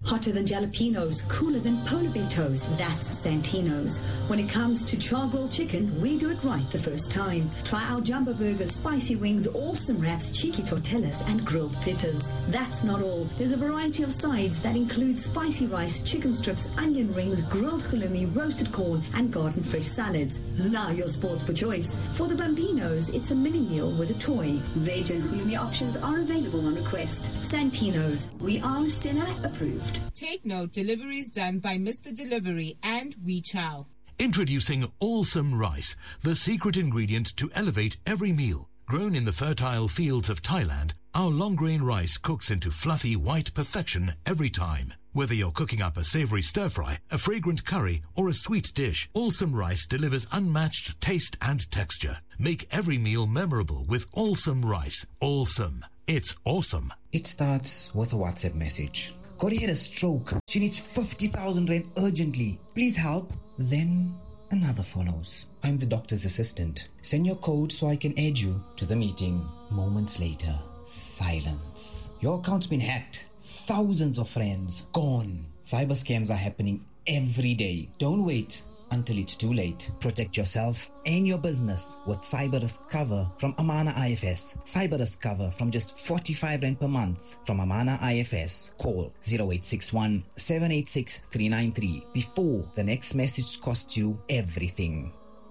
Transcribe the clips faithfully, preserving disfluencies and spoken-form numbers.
Hotter than jalapenos, cooler than polar bear toes, that's Santino's. When it comes to char-grilled chicken, we do it right the first time. Try our jumbo burgers, spicy wings, awesome wraps, cheeky tortillas, and grilled pittas. That's not all. There's a variety of sides that include spicy rice, chicken strips, onion rings, grilled halloumi, roasted corn, and garden fresh salads. Now you're spoiled for choice. For the Bambinos, it's a mini meal with a toy. Veg and halloumi options are available on request. Santino's. We are Stella approved. Take note, deliveries done by Mister Delivery and WeChow. Introducing Awesome Rice, the secret ingredient to elevate every meal. Grown in the fertile fields of Thailand, our long-grain rice cooks into fluffy white perfection every time. Whether you're cooking up a savory stir-fry, a fragrant curry, or a sweet dish, Awesome Rice delivers unmatched taste and texture. Make every meal memorable with Awesome Rice. Awesome. It's awesome. It starts with a WhatsApp message. Corey had a stroke. She needs fifty thousand rand urgently. Please help. Then another follows. I'm the doctor's assistant. Send your code so I can add you to the meeting. Moments later, silence. Your account's been hacked. Thousands of friends gone. Cyber scams are happening every day. Don't wait until it's too late. Protect yourself and your business with Cyber Risk Cover from Amana I F S. Cyber Risk Cover from just forty-five rand per month from Amana I F S. Call zero eight six one, seven eight six, three nine three before the next message costs you everything.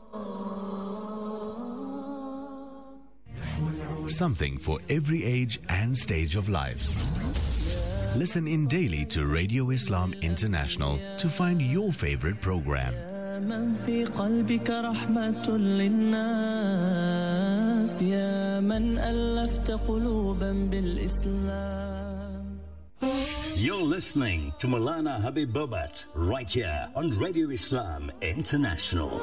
Something for every age and stage of life. Listen in daily to Radio Islam International to find your favorite program. من في قلبك رحمة للناس يا من ألفت قلوبا بالإسلام. You're listening to Maulana Habib Bobat right here on Radio Islam International.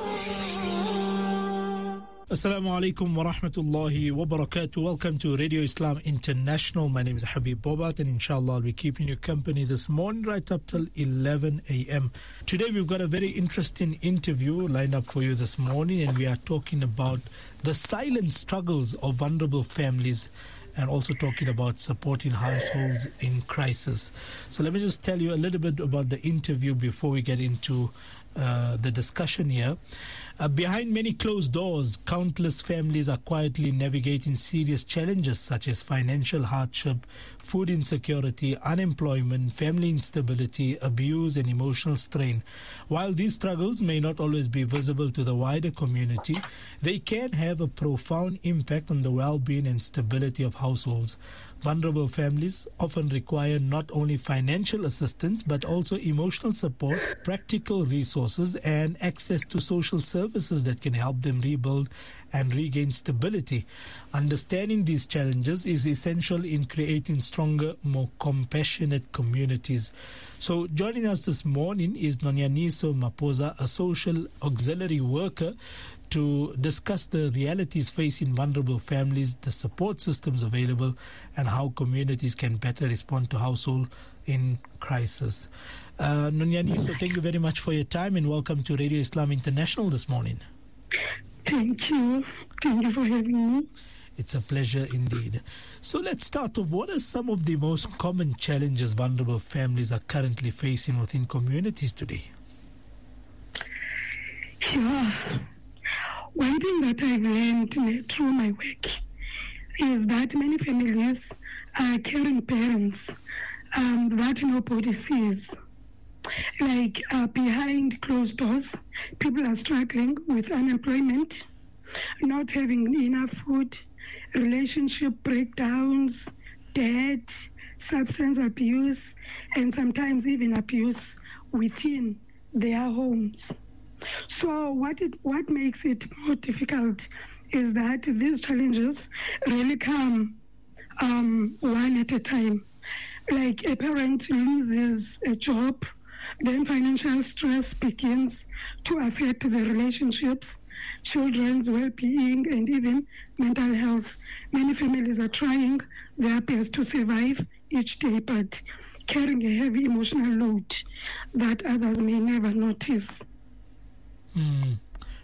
Assalamu alaikum wa rahmatullahi wa barakatuh. Welcome to Radio Islam International. My name is Habib Bobat, and inshallah I'll be keeping you company this morning right up till eleven a.m. Today we've got a very interesting interview lined up for you this morning, and we are talking about the silent struggles of vulnerable families and also talking about supporting households in crisis. So let me just tell you a little bit about the interview before we get into uh, the discussion here. Uh, behind many closed doors, countless families are quietly navigating serious challenges such as financial hardship, food insecurity, unemployment, family instability, abuse, and emotional strain. While these struggles may not always be visible to the wider community, they can have a profound impact on the well-being and stability of households. Vulnerable families often require not only financial assistance but also emotional support, practical resources, and access to social services that can help them rebuild and regain stability. Understanding these challenges is essential in creating stronger, more compassionate communities. So joining us this morning is Nonyaniso Maposa, a social auxiliary worker, to discuss the realities facing vulnerable families, the support systems available, and how communities can better respond to household in crisis. Uh, Nonyaniso, thank you very much for your time and welcome to Radio Islam International this morning. Thank you. Thank you for having me. It's a pleasure indeed. So let's start off. What are some of the most common challenges vulnerable families are currently facing within communities today? Yeah. One thing that I've learned through my work is that many families are caring parents um, that nobody sees. Like uh, behind closed doors, people are struggling with unemployment, not having enough food, relationship breakdowns, debt, substance abuse, and sometimes even abuse within their homes. So what it what makes it more difficult is that these challenges really come um, one at a time. Like a parent loses a job, then financial stress begins to affect the relationships, children's well-being, and even mental health. Many families are trying their best to survive each day, but carrying a heavy emotional load that others may never notice. Mm,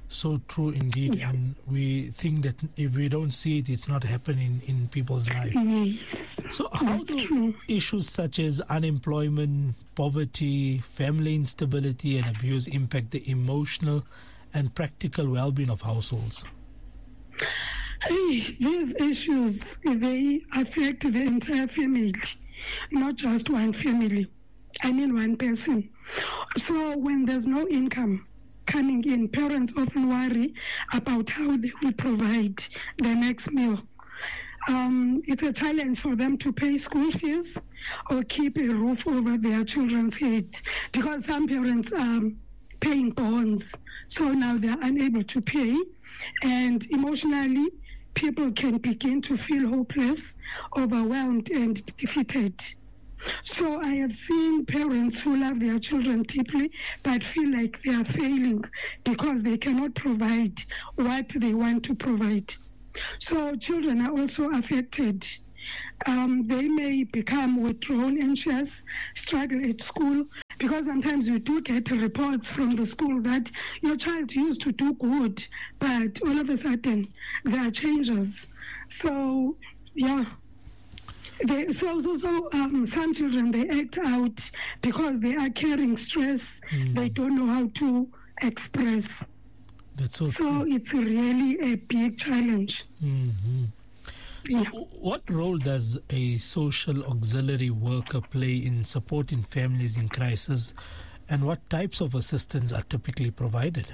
So true indeed. Yeah. And we think that if we don't see it, it's not happening in people's lives. Yes. So how That's do true. issues such as unemployment, poverty, family instability and abuse impact the emotional and practical well-being of households? Hey, these issues, they affect the entire family, not just one family. I mean one person. So when there's no income coming in, parents often worry about how they will provide the next meal. Um, it's a challenge for them to pay school fees or keep a roof over their children's head, because some parents are paying bonds, so now they're unable to pay, and emotionally people can begin to feel hopeless, overwhelmed and defeated. So I have seen parents who love their children deeply but feel like they are failing because they cannot provide what they want to provide. So children are also affected. Um, they may become withdrawn, anxious, struggle at school, because sometimes you do get reports from the school that your child used to do good, but all of a sudden there are changes. So, yeah. They, so, so, so um, some children, they act out because they are carrying stress. Mm. They don't know how to express. That's so so true. It's really a big challenge. Mm-hmm. Yeah. So what role does a social auxiliary worker play in supporting families in crisis, and what types of assistance are typically provided?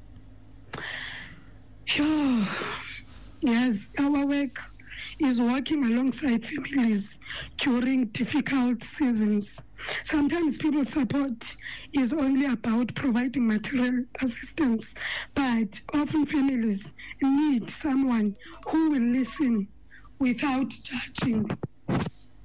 Sure. Yes, our work is working alongside families during difficult seasons. Sometimes people's support is only about providing material assistance, but often families need someone who will listen without judging. Uh,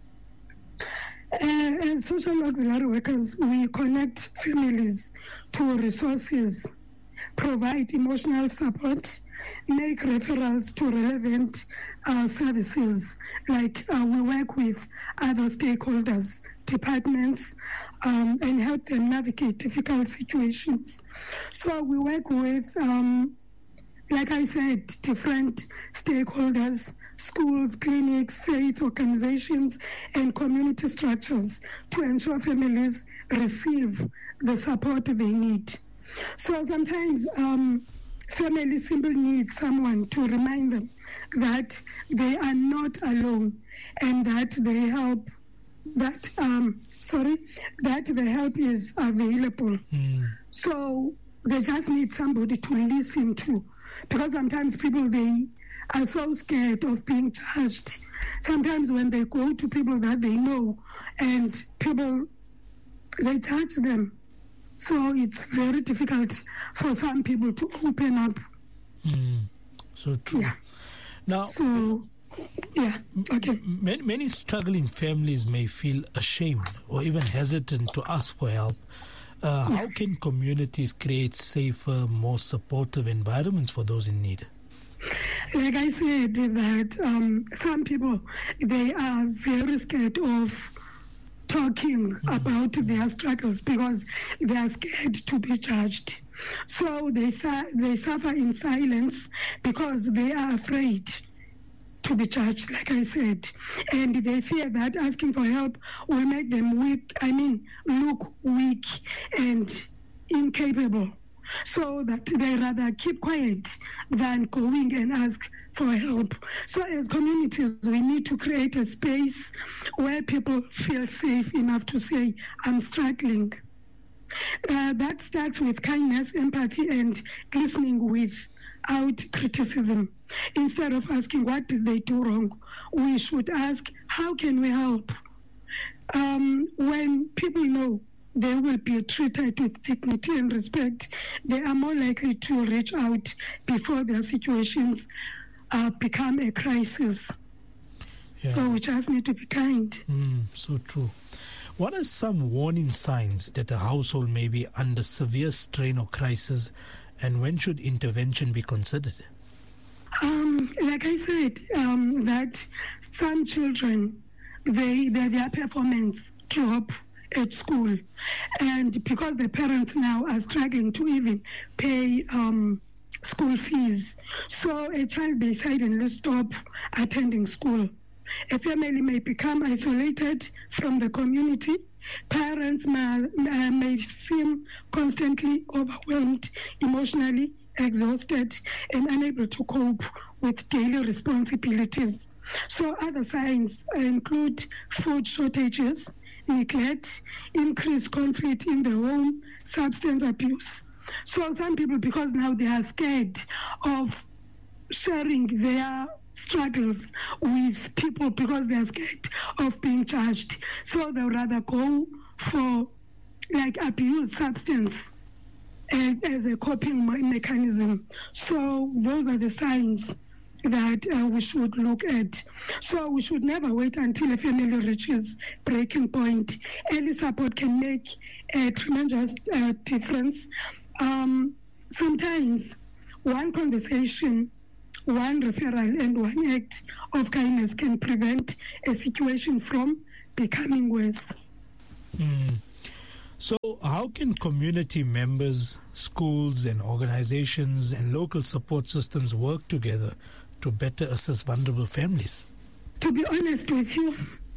as social auxiliary workers, we connect families to resources, provide emotional support, make referrals to relevant uh, services, like uh, we work with other stakeholders, departments, um, and help them navigate difficult situations. So we work with, um, like I said, different stakeholders, schools, clinics, faith organizations, and community structures to ensure families receive the support they need. So sometimes um, families simply need someone to remind them that they are not alone and that they help, that, um, sorry, that the help is available. Mm. So they just need somebody to listen to, because sometimes people, they are so scared of being judged. Sometimes when they go to people that they know and people, they judge them. So it's very difficult for some people to open up. Mm, so true. Yeah. Now, so, yeah, okay. Many, many struggling families may feel ashamed or even hesitant to ask for help. Uh, yeah. How can communities create safer, more supportive environments for those in need? Like I said, that um, some people, they are very scared of talking mm. about their struggles because they are scared to be judged. So they su- they suffer in silence because they are afraid to be judged, like I said. And they fear that asking for help will make them weak, I mean, look weak and incapable. So that they rather keep quiet than going and ask for help. So as communities, we need to create a space where people feel safe enough to say, I'm struggling. Uh, that starts with kindness, empathy, and listening without criticism. Instead of asking, what did they do wrong? We should ask, how can we help? Um, when people know they will be treated with dignity and respect, they are more likely to reach out before their situations uh, become a crisis. Yeah. So we just need to be kind. Mm, so true. What are some warning signs that a household may be under severe strain or crisis, and when should intervention be considered? Um, like I said, um, that some children, they, they their performance drop at school, and because the parents now are struggling to even pay um, school fees. So a child may suddenly stop attending school. A family may become isolated from the community. Parents may, uh, may seem constantly overwhelmed, emotionally exhausted, and unable to cope with daily responsibilities. So other signs include food shortages, neglect, increased conflict in the home, substance abuse. So some people, because now they are scared of sharing their struggles with people because they are scared of being judged, so they'll rather go for like abuse substance as, as a coping mechanism. So those are the signs that uh, we should look at. So we should never wait until a family reaches breaking point. Early support can make a tremendous uh, difference. Um, sometimes one conversation, one referral, and one act of kindness can prevent a situation from becoming worse. Mm. So how can community members, schools and organizations and local support systems work together to better assist vulnerable families? To be honest with you,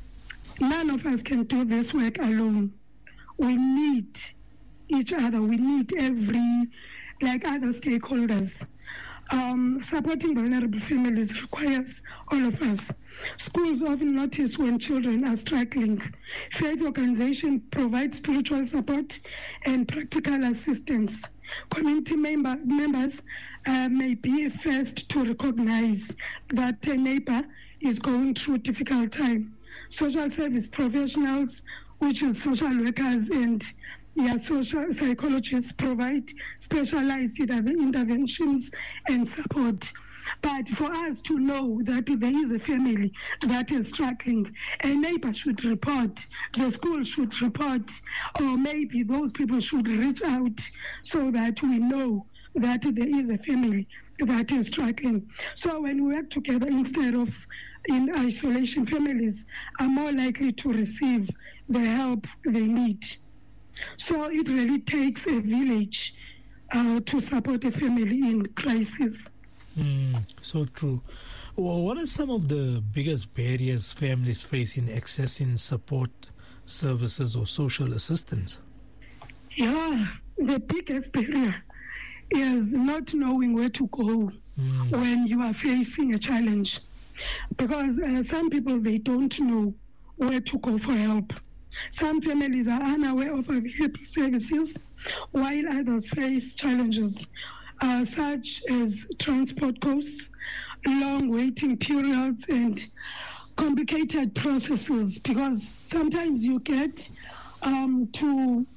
none of us can do this work alone. We need each other. We need every, like other stakeholders. Um, supporting vulnerable families requires all of us. Schools often notice when children are struggling. Faith organizations provide spiritual support and practical assistance. Community member, members uh, may be first to recognize that a neighbor is going through a difficult time. Social service professionals, which is social workers and yeah, social psychologists, provide specialized interventions and support. But for us to know that there is a family that is struggling, a neighbor should report, the school should report, or maybe those people should reach out so that we know that there is a family that is struggling. So when we work together instead of in isolation, families are more likely to receive the help they need. So it really takes a village uh, to support a family in crisis. Mm, so true. Well, what are some of the biggest barriers families face in accessing support services or social assistance? Yeah, the biggest barrier is not knowing where to go mm. when you are facing a challenge. Because uh, some people, they don't know where to go for help. Some families are unaware of available services, while others face challenges uh, such as transport costs, long waiting periods, and complicated processes. Because sometimes you get um, to,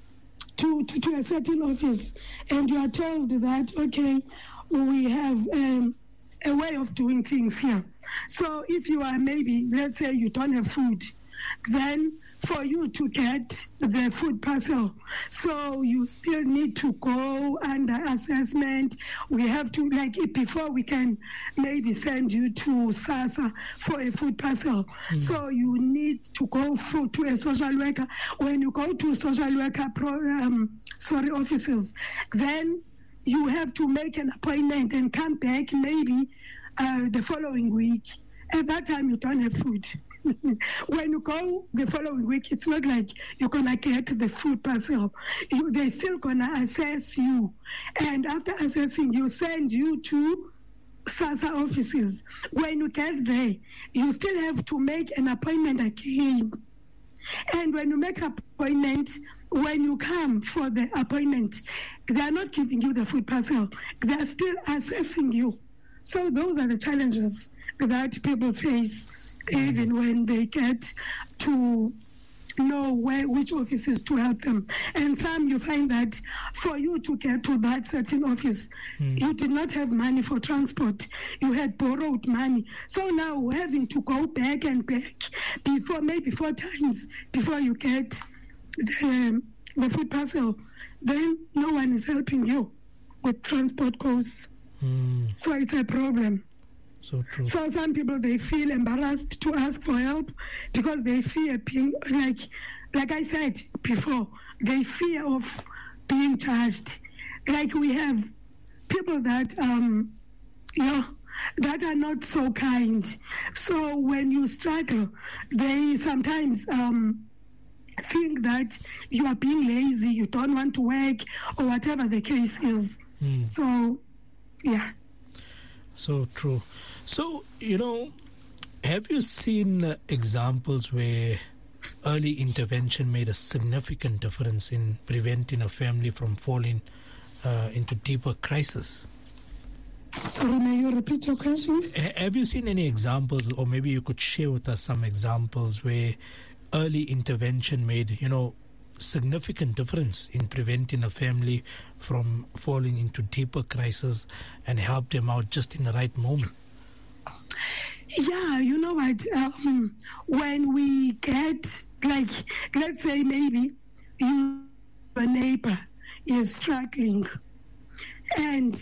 to, to, to a certain office and you are told that, okay, we have um, a way of doing things here. So if you are maybe, let's say you don't have food, then for you to get the food parcel, so you still need to go under assessment. We have to, like, before we can maybe send you to SASSA for a food parcel. Mm. So you need to go for, to a social worker. When you go to social worker pro, um, sorry, offices, then you have to make an appointment and come back maybe uh, the following week. At that time, you don't have food. When you go the following week, it's not like you're going to get the food parcel. You, they're still going to assess you. And after assessing, you send you to SASSA offices. When you get there, you still have to make an appointment again. And when you make an appointment, when you come for the appointment, they are not giving you the food parcel. They are still assessing you. So those are the challenges that people face, even when they get to know where which offices to help them. And some you find that for you to get to that certain office, mm. you did not have money for transport. You had borrowed money. So now having to go back and back before, maybe four times before you get the, the food parcel, then no one is helping you with transport costs. Mm. So it's a problem. So true. So some people, they feel embarrassed to ask for help because they fear being, like, like I said before, they fear of being judged. Like we have people that, um, you know, that are not so kind. So when you struggle, they sometimes um, think that you are being lazy, you don't want to work, or whatever the case is. Mm. So, yeah. So true. So, you know, have you seen uh, examples where early intervention made a significant difference in preventing a family from falling uh, into deeper crisis? Sorry, may you repeat your question? H- have you seen any examples, or maybe you could share with us some examples where early intervention made, you know, significant difference in preventing a family from falling into deeper crisis and help them out just in the right moment? Yeah, you know what? Um, when we get, like, let's say maybe you, a neighbor is struggling, and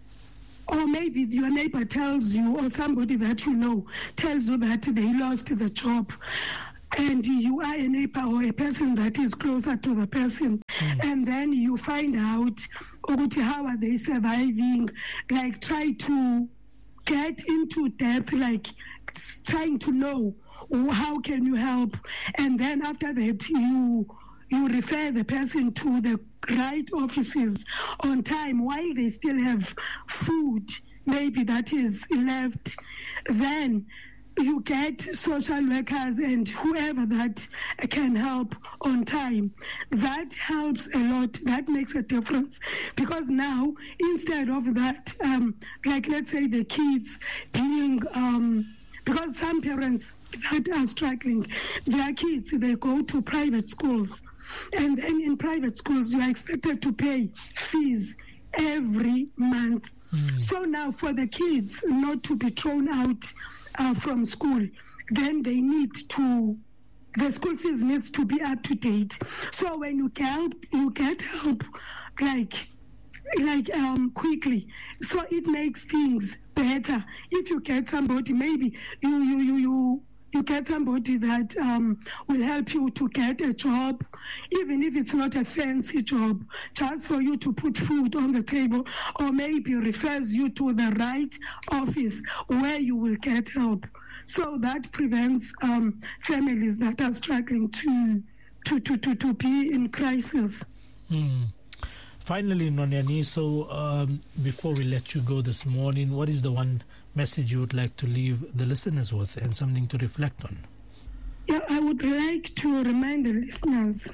or maybe your neighbor tells you, or somebody that you know tells you that they lost the job, and you are a neighbor or a person that is closer to the person, mm. and then you find out how are they surviving, like try to get into depth, like trying to know how can you help, and then after that you you refer the person to the right offices on time while they still have food maybe that is left. Then you get social workers and whoever that can help on time. That helps a lot. That makes a difference, because now instead of that, um, like let's say the kids being, um, because some parents that are struggling, their kids, they go to private schools. And then in private schools, you are expected to pay fees every month. Mm. So now for the kids not to be thrown out Uh, from school, then they need to, the school fees needs to be up to date. So when you get you get help, like like um quickly, so it makes things better. If you get somebody, maybe you you you you, you get somebody that um will help you to get a job, even if it's not a fancy job, just for you to put food on the table, or maybe refers you to the right office where you will get help. So that prevents um, families that are struggling to to, to, to, to be in crisis. Hmm. Finally, Nonyani, so um, before we let you go this morning, what is the one message you would like to leave the listeners with and something to reflect on? Yeah, I would like to remind the listeners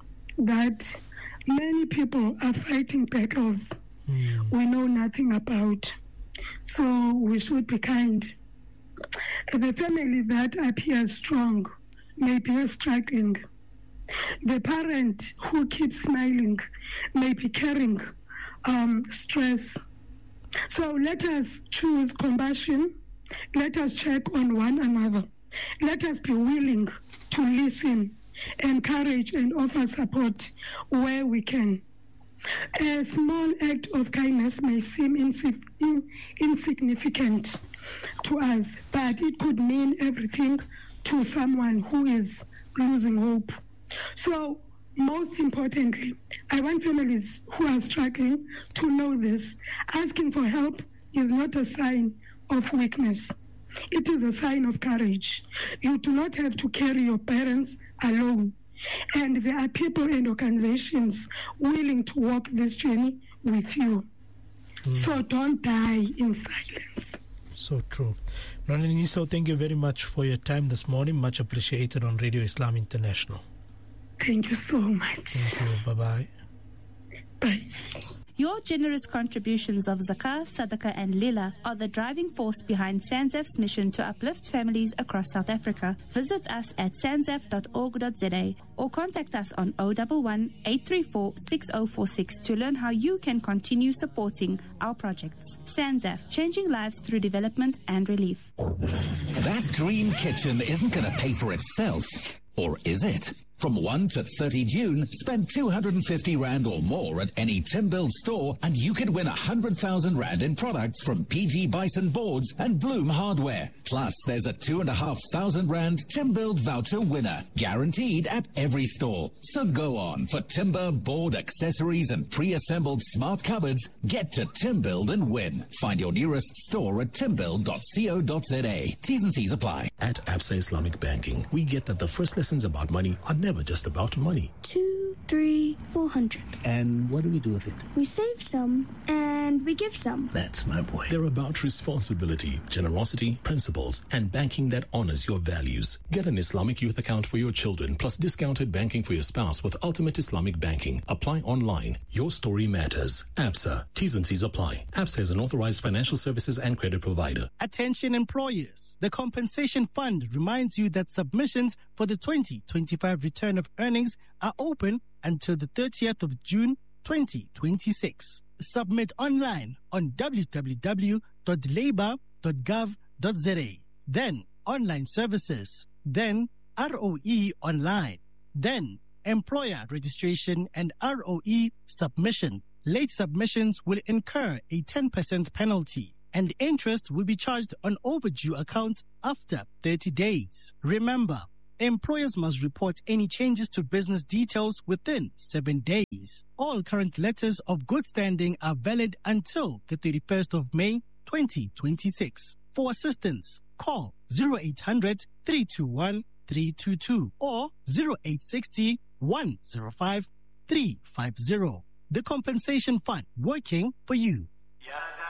that many people are fighting battles mm. we know nothing about. So we should be kind. The family that appears strong may be struggling. The parent who keeps smiling may be carrying um, stress. So let us choose compassion. Let us check on one another. Let us be willing to listen, encourage, and offer support where we can. A small act of kindness may seem insif- in- insignificant to us, but it could mean everything to someone who is losing hope. So, most importantly, I want families who are struggling to know this. Asking for help is not a sign of weakness. It is a sign of courage. You do not have to carry your parents alone. And there are people and organizations willing to walk this journey with you. Mm. So don't die in silence. So true. Nonini, so thank you very much for your time this morning. Much appreciated on Radio Islam International. Thank you so much. Thank you. Bye-bye. Bye. Your generous contributions of zakah, sadaqah and lila are the driving force behind SANZAF's mission to uplift families across South Africa. Visit us at sanzaf dot org dot za or contact us on zero one one, eight three four, six zero four six to learn how you can continue supporting our projects. SANZAF, changing lives through development and relief. That dream kitchen isn't going to pay for itself, or is it? From first to thirtieth of June, spend two hundred fifty rand or more at any Timbuild store and you could win one hundred thousand rand in products from P G Bison Boards and Bloom Hardware. Plus, there's a two thousand five hundred rand Timbuild voucher winner, guaranteed at every store. So go on. For timber, board, accessories and pre-assembled smart cupboards, get to Timbuild and win. Find your nearest store at timbuild dot co dot za. T's and C's apply. At Absa Islamic Banking, we get that the first lessons about money are never just about money. Two, three, four hundred. And what do we do with it? We save some and we give some. That's my boy. They're about responsibility, generosity, principles, and banking that honors your values. Get an Islamic youth account for your children, plus discounted banking for your spouse with Ultimate Islamic Banking. Apply online. Your story matters. Absa. T's and C's apply. Absa is an authorized financial services and credit provider. Attention employers. The Compensation Fund reminds you that submissions for the twenty twenty-five return of earnings are open until the thirtieth of June twenty twenty-six. Submit online on w w w dot labour dot gov dot za. Then online services. Then R O E online. Then employer registration and R O E submission. Late submissions will incur a ten percent penalty, and interest will be charged on overdue accounts after thirty days. Remember, employers must report any changes to business details within seven days. All current letters of good standing are valid until the thirty-first of May twenty twenty-six. For assistance, call zero eight hundred, three two one, three two two or zero eight six zero, one zero five, three five zero. The Compensation Fund, working for you.